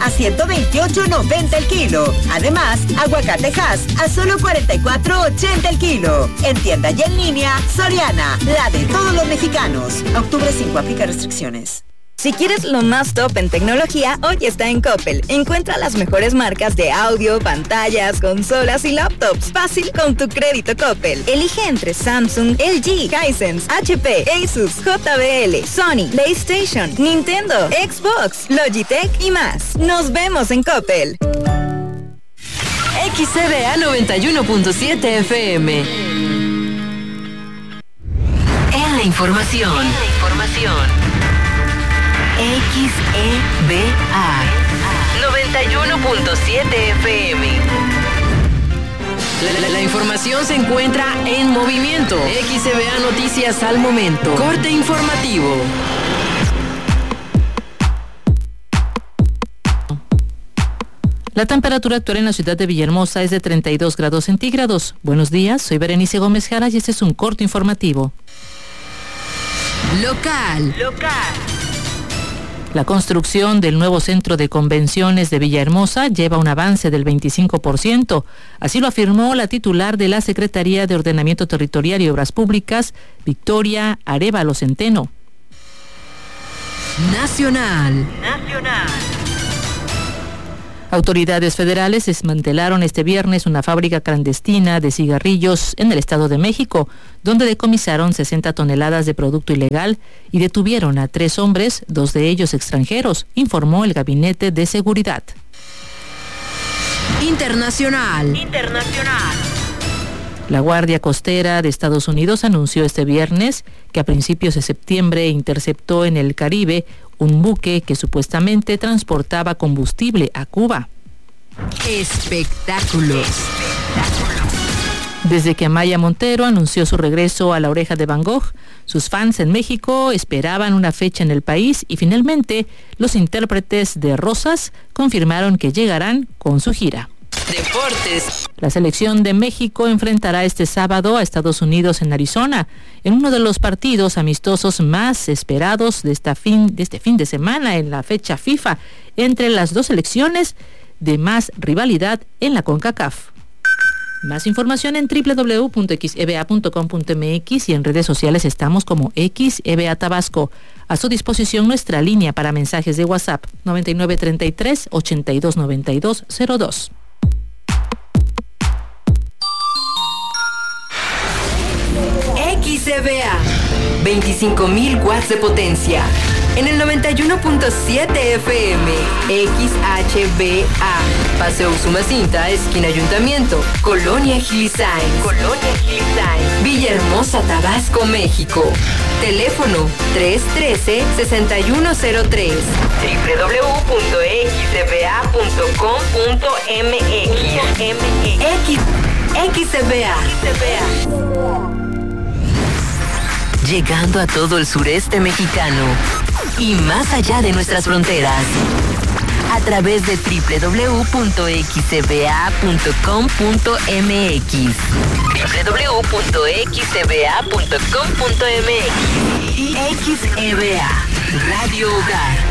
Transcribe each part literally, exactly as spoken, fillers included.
a ciento veintiocho noventa el kilo. Además, aguacate Hass a solo cuarenta y cuatro ochenta el kilo. En tienda y en línea, Soriana, la de todos los mexicanos. Octubre cinco, aplica restricciones. Si quieres lo más top en tecnología, hoy está en Coppel. Encuentra las mejores marcas de audio, pantallas, consolas y laptops. Fácil con tu crédito Coppel. Elige entre Samsung, L G, Hisense, H P, Asus, J B L, Sony, PlayStation, Nintendo, Xbox, Logitech y más. Nos vemos en Coppel. X C B A noventa y uno punto siete F M. En la información. En la información. X E B A noventa y uno punto siete F M. La, la, la información se encuentra en movimiento. X E B A Noticias al momento. Corte informativo. La temperatura actual en la ciudad de Villahermosa es de treinta y dos grados centígrados. Buenos días, soy Berenice Gómez Jara y este es un corte informativo. Local. Local. La construcción del nuevo centro de convenciones de Villahermosa lleva un avance del veinticinco por ciento. Así lo afirmó la titular de la Secretaría de Ordenamiento Territorial y Obras Públicas, Victoria Arévalo Centeno. Nacional. Nacional. Autoridades federales desmantelaron este viernes una fábrica clandestina de cigarrillos en el Estado de México, donde decomisaron sesenta toneladas de producto ilegal y detuvieron a tres hombres, dos de ellos extranjeros, informó el Gabinete de Seguridad. Internacional. Internacional. La Guardia Costera de Estados Unidos anunció este viernes que a principios de septiembre interceptó en el Caribe un buque que supuestamente transportaba combustible a Cuba. Espectáculo. Desde que Amaya Montero anunció su regreso a La Oreja de Van Gogh, sus fans en México esperaban una fecha en el país y finalmente los intérpretes de Rosas confirmaron que llegarán con su gira. Deportes. La selección de México enfrentará este sábado a Estados Unidos en Arizona, en uno de los partidos amistosos más esperados de, esta fin, de este fin de semana en la fecha FIFA, entre las dos selecciones de más rivalidad en la CONCACAF. Más información en doble u doble u doble u punto x e b a punto com punto m x y en redes sociales estamos como X E B A Tabasco. A su disposición nuestra línea para mensajes de WhatsApp noventa y nueve treinta y tres ochenta y dos noventa y dos cero dos. X E B A, veinticinco mil watts de potencia. En el noventa y uno punto siete F M, X H B A, Paseo Usumacinta, esquina Ayuntamiento, Colonia Gilisain, Colonia Gilisain, Villahermosa, Tabasco, México. Teléfono tres uno tres, seis uno cero tres, doble u doble u doble u punto x e b a punto com punto m x. X, X E B A. Llegando a todo el sureste mexicano y más allá de nuestras fronteras, a través de doble u doble u doble u punto x e b a punto com punto m x, doble u doble u doble u punto x e b a punto com punto m x y X E B A, Radio Hogar.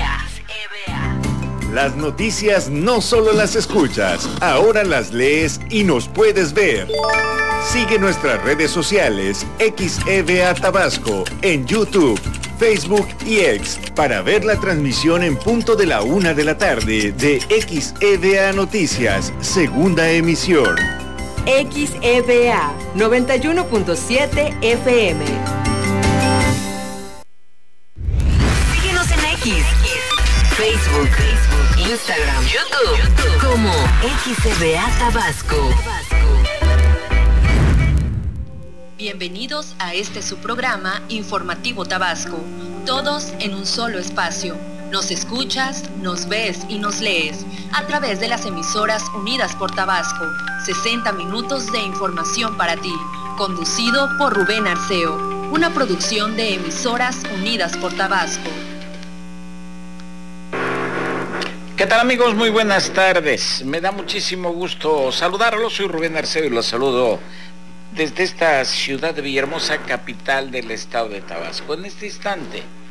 Las noticias no solo las escuchas, ahora las lees y nos puedes ver. Sigue nuestras redes sociales X E B A Tabasco en YouTube, Facebook y X para ver la transmisión en punto de la una de la tarde de X E B A Noticias, segunda emisión. X E B A noventa y uno punto siete F M. Síguenos en X, Facebook, Instagram, YouTube, como X E B A Tabasco. Bienvenidos a este su programa Informativo Tabasco, todos en un solo espacio. Nos escuchas, nos ves y nos lees a través de las emisoras Unidas por Tabasco. sesenta minutos de información para ti, conducido por Rubén Arceo, una producción de Emisoras Unidas por Tabasco. ¿Qué tal, amigos? Muy buenas tardes. Me da muchísimo gusto saludarlos. Soy Rubén Arceo y los saludo desde esta ciudad de Villahermosa, capital del estado de Tabasco. En este instante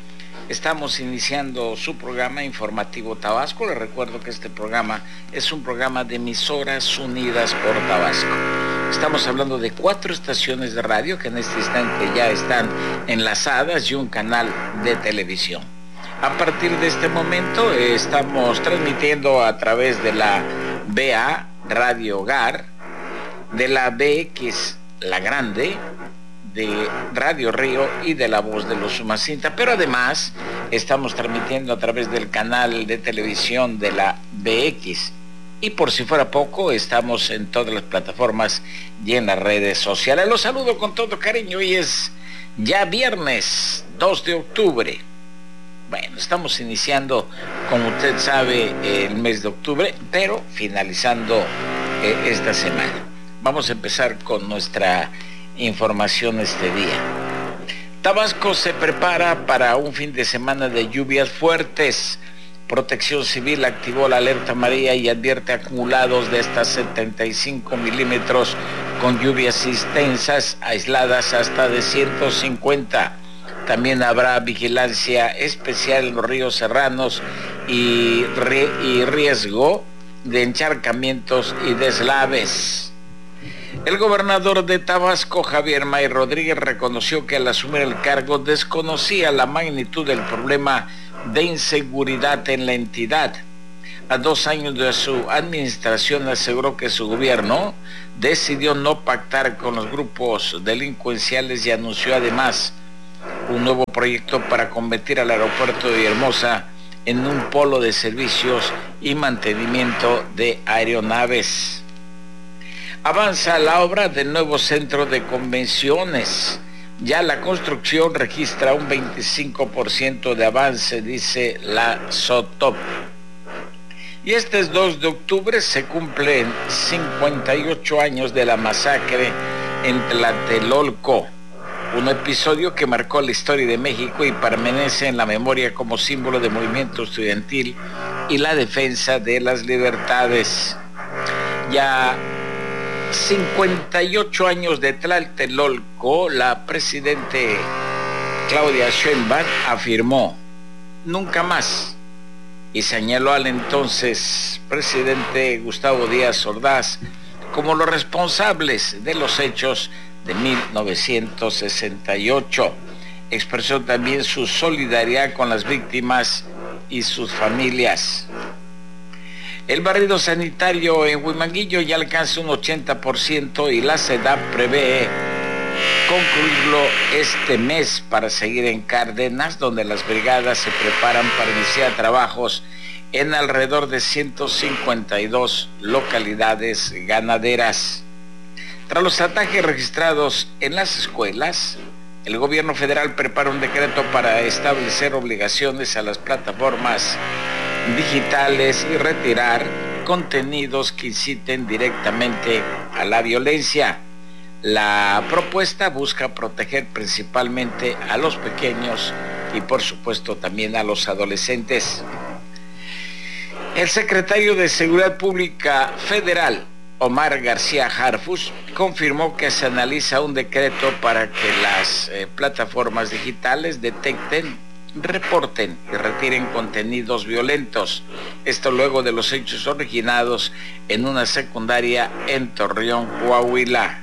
Estamos iniciando su programa Informativo Tabasco. Les recuerdo que este programa es un programa de emisoras unidas por Tabasco. Estamos hablando de cuatro estaciones de radio que en este instante ya están enlazadas y un canal de televisión. A partir de este momento eh, estamos transmitiendo a través de la B A Radio Hogar, de la B X La Grande, de Radio Río y de La Voz de los Umacinta, pero además estamos transmitiendo a través del canal de televisión de la B X. Y por si fuera poco, estamos en todas las plataformas y en las redes sociales. Los saludo con todo cariño. Hoy es ya viernes dos de octubre. Bueno, estamos iniciando, como usted sabe, el mes de octubre, pero finalizando eh, esta semana. Vamos a empezar con nuestra información este día. Tabasco se prepara para un fin de semana de lluvias fuertes. Protección Civil activó la alerta amarilla y advierte acumulados de hasta setenta y cinco milímetros con lluvias intensas aisladas hasta de ciento cincuenta. También habrá vigilancia especial en los ríos serranos y, y riesgo de encharcamientos y deslaves. El gobernador de Tabasco, Javier May Rodríguez, reconoció que al asumir el cargo desconocía la magnitud del problema de inseguridad en la entidad. A dos años de su administración aseguró que su gobierno decidió no pactar con los grupos delincuenciales y anunció además un nuevo proyecto para convertir al aeropuerto de Villahermosa en un polo de servicios y mantenimiento de aeronaves. Avanza la obra del nuevo centro de convenciones. Ya la construcción registra un veinticinco por ciento de avance, dice la SOTOP. Y este dos de octubre se cumplen cincuenta y ocho años de la masacre en Tlatelolco, un episodio que marcó la historia de México y permanece en la memoria como símbolo de movimiento estudiantil y la defensa de las libertades. Ya cincuenta y ocho años de Tlatelolco, la presidente Claudia Sheinbaum afirmó nunca más y señaló al entonces presidente Gustavo Díaz Ordaz como los responsables de los hechos de mil novecientos sesenta y ocho. Expresó también su solidaridad con las víctimas y sus familias. El barrido sanitario en Huimanguillo ya alcanza un ochenta por ciento y la SEDAP prevé concluirlo este mes para seguir en Cárdenas, donde las brigadas se preparan para iniciar trabajos en alrededor de ciento cincuenta y dos localidades ganaderas. Tras los ataques registrados en las escuelas, el gobierno federal prepara un decreto para establecer obligaciones a las plataformas digitales y retirar contenidos que inciten directamente a la violencia. La propuesta busca proteger principalmente a los pequeños y por supuesto también a los adolescentes. El secretario de Seguridad Pública Federal, Omar García Harfuch, confirmó que se analiza un decreto para que las eh, plataformas digitales detecten, reporten y retiren contenidos violentos. Esto luego de los hechos originados en una secundaria en Torreón, Coahuila.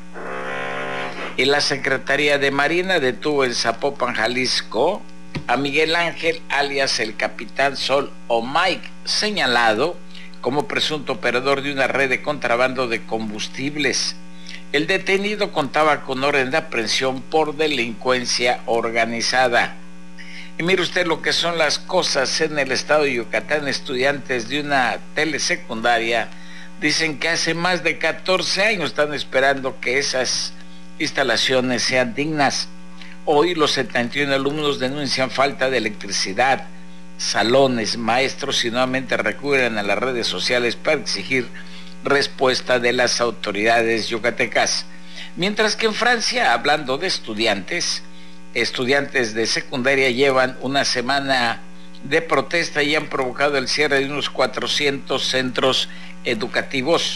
Y la Secretaría de Marina detuvo en Zapopan, Jalisco, a Miguel Ángel, alias el Capitán Sol o Mike, señalado como presunto operador de una red de contrabando de combustibles. El detenido contaba con orden de aprehensión por delincuencia organizada. Y mire usted lo que son las cosas en el estado de Yucatán. Estudiantes de una telesecundaria dicen que hace más de catorce años están esperando que esas instalaciones sean dignas. Hoy los setenta y uno alumnos denuncian falta de electricidad, salones, maestros y nuevamente recurren a las redes sociales para exigir respuesta de las autoridades yucatecas. Mientras que en Francia, hablando de estudiantes, estudiantes de secundaria llevan una semana de protesta y han provocado el cierre de unos cuatrocientos centros educativos.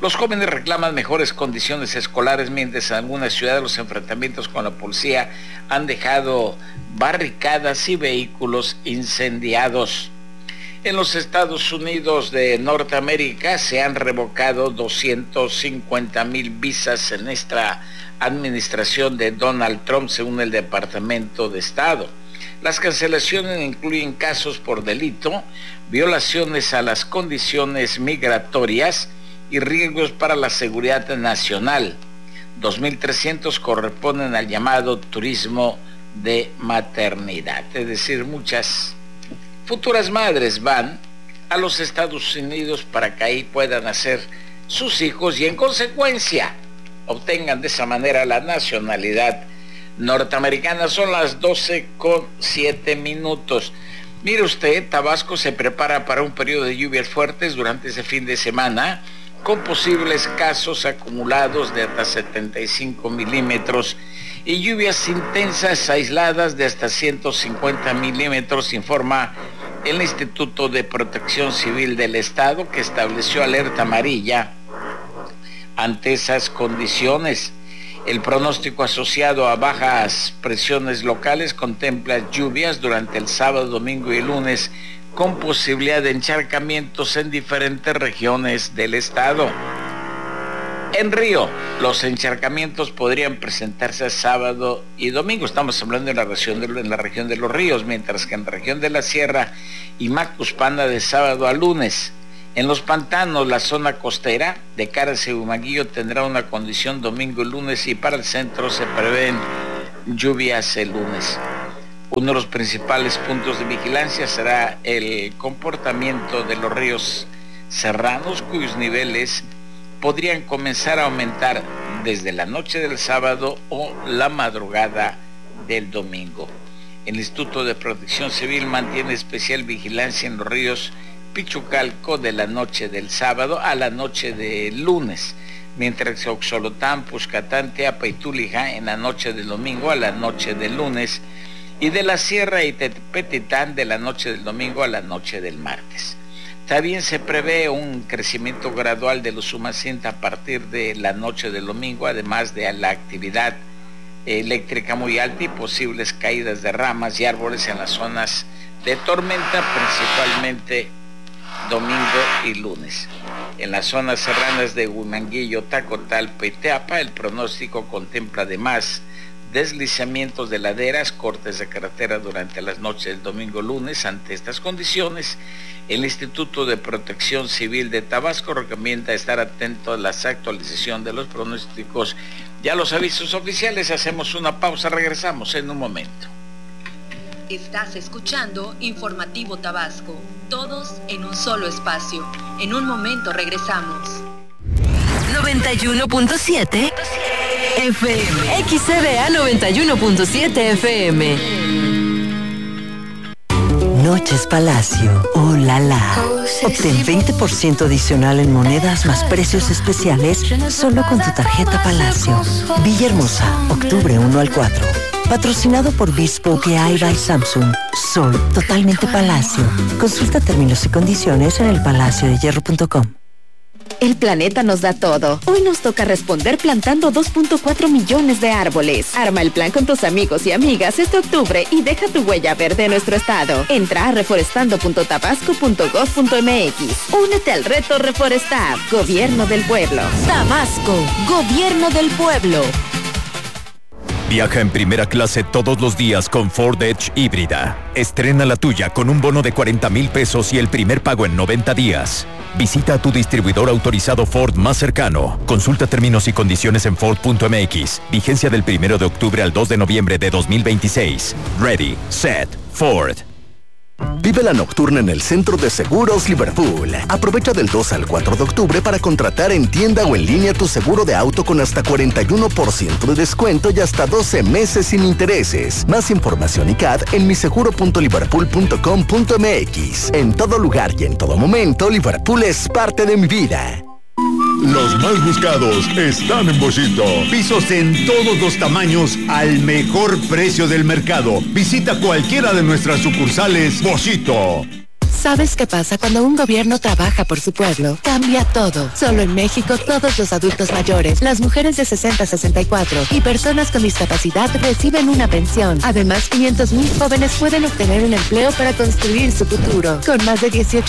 Los jóvenes reclaman mejores condiciones escolares, mientras en algunas ciudades los enfrentamientos con la policía han dejado barricadas y vehículos incendiados. En los Estados Unidos de Norteamérica se han revocado doscientas cincuenta mil visas en esta administración de Donald Trump, según el Departamento de Estado. Las cancelaciones incluyen casos por delito, violaciones a las condiciones migratorias y riesgos para la seguridad nacional. dos mil trescientos corresponden al llamado turismo de maternidad, es decir, muchas futuras madres van a los Estados Unidos para que ahí puedan nacer sus hijos y en consecuencia obtengan de esa manera la nacionalidad norteamericana. Son las doce con siete minutos. Mire usted, Tabasco se prepara para un periodo de lluvias fuertes durante ese fin de semana, con posibles casos acumulados de hasta setenta y cinco milímetros y lluvias intensas aisladas de hasta ciento cincuenta milímetros, informa el Instituto de Protección Civil del Estado, que estableció alerta amarilla ante esas condiciones. El pronóstico asociado a bajas presiones locales contempla lluvias durante el sábado, domingo y lunes, con posibilidad de encharcamientos en diferentes regiones del estado. En Río, los encharcamientos podrían presentarse sábado y domingo. Estamos hablando en la región de, en la región de los ríos, mientras que en la región de la Sierra y Macuspana de sábado a lunes. En los pantanos, la zona costera de Caras y Huimanguillo tendrá una condición domingo y lunes, y para el centro se prevén lluvias el lunes. Uno de los principales puntos de vigilancia será el comportamiento de los ríos serranos, cuyos niveles podrían comenzar a aumentar desde la noche del sábado o la madrugada del domingo. El Instituto de Protección Civil mantiene especial vigilancia en los ríos Pichucalco de la noche del sábado a la noche del lunes, mientras que Oxolotán, Puscatán, Teapa y Tulija en la noche del domingo a la noche del lunes, y de la Sierra y Tepetitán de la noche del domingo a la noche del martes. También se prevé un crecimiento gradual de los humacinta a partir de la noche del domingo, además de la actividad eléctrica muy alta y posibles caídas de ramas y árboles en las zonas de tormenta, principalmente domingo y lunes. En las zonas serranas de Huimanguillo, Tacotalpa y Teapa, el pronóstico contempla además deslizamientos de laderas, cortes de carretera durante las noches del domingo lunes. Ante estas condiciones, el Instituto de Protección Civil de Tabasco recomienda estar atento a la actualización de los pronósticos y a los avisos oficiales. Hacemos una pausa, regresamos en un momento. Estás escuchando Informativo Tabasco, todos en un solo espacio. En un momento regresamos. noventa y uno punto siete F M. X C V A noventa y uno punto siete F M. Noches Palacio. ¡Oh, la, la! Obtén veinte por ciento adicional en monedas más precios especiales solo con tu tarjeta Palacio. Villahermosa, octubre uno al cuatro. Patrocinado por Bespoke A I by Samsung. Soy totalmente Palacio. Consulta términos y condiciones en el palacio de hierro punto com. El planeta nos da todo. Hoy nos toca responder plantando dos punto cuatro millones de árboles. Arma el plan con tus amigos y amigas este octubre y deja tu huella verde en nuestro estado. Entra a reforestando punto tabasco punto gov punto m x. Únete al reto Reforestar. Gobierno del Pueblo. Tabasco, Gobierno del Pueblo. Viaja en primera clase todos los días con Ford Edge híbrida. Estrena la tuya con un bono de cuarenta mil pesos y el primer pago en noventa días. Visita a tu distribuidor autorizado Ford más cercano. Consulta términos y condiciones en Ford punto m x. Vigencia del primero de octubre al dos de noviembre de dos mil veintiséis. Ready, set, Ford. Vive la nocturna en el Centro de Seguros Liverpool. Aprovecha del dos al cuatro de octubre para contratar en tienda o en línea tu seguro de auto con hasta cuarenta y uno por ciento de descuento y hasta doce meses sin intereses. Más información y C A D en mi seguro punto liverpool punto com punto m x. En todo lugar y en todo momento, Liverpool es parte de mi vida. Los más buscados están en Boschito. Pisos en todos los tamaños al mejor precio del mercado. Visita cualquiera de nuestras sucursales Boschito. ¿Sabes qué pasa cuando un gobierno trabaja por su pueblo? Cambia todo. Solo en México, todos los adultos mayores, las mujeres de sesenta a sesenta y cuatro y personas con discapacidad reciben una pensión. Además, quinientos mil jóvenes pueden obtener un empleo para construir su futuro. Con más de dieciocho